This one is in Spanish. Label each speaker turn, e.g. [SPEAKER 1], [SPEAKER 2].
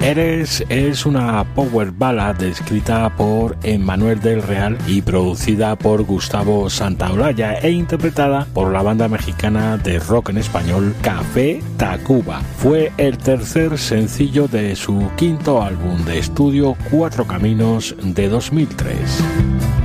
[SPEAKER 1] Eres es una power ballad escrita por Emmanuel del Real y producida por Gustavo Santaolalla e interpretada por la banda mexicana de rock en español Café Tacuba. Fue el tercer sencillo de su quinto álbum de estudio Cuatro Caminos de 2003.